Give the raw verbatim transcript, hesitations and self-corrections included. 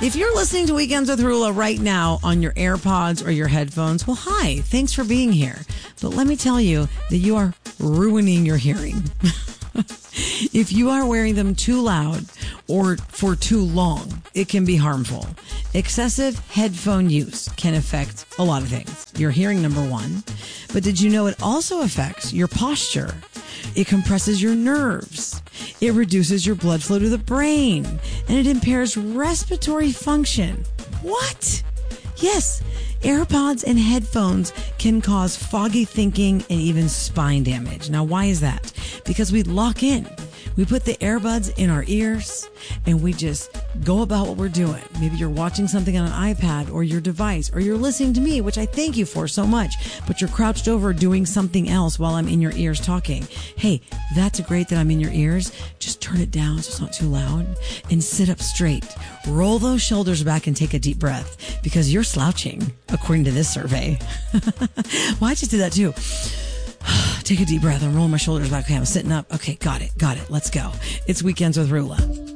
If you're listening to Weekends with Rula right now on your AirPods or your headphones, well, hi, thanks for being here. But let me tell you that you are ruining your hearing. If you are wearing them too loud or for too long, it can be harmful. Excessive headphone use can affect a lot of things. Your hearing, number one. But did you know it also affects your posture? It compresses your nerves. It reduces your blood flow to the brain. And it impairs respiratory function. What? Yes, AirPods and headphones can cause foggy thinking and even spine damage. Now, why is that? Because we lock in. We put the earbuds in our ears and we just go about what we're doing. Maybe you're watching something on an iPad or your device, or you're listening to me, which I thank you for so much, but you're crouched over doing something else while I'm in your ears talking. Hey, that's great that I'm in your ears. Just turn it down so it's not too loud and sit up straight. Roll those shoulders back and take a deep breath because you're slouching, according to this survey. Well, I just did that too. Take a deep breath and roll my shoulders back. Okay, I'm sitting up. Okay, got it. Got it. Let's go. It's Weekends with Rula.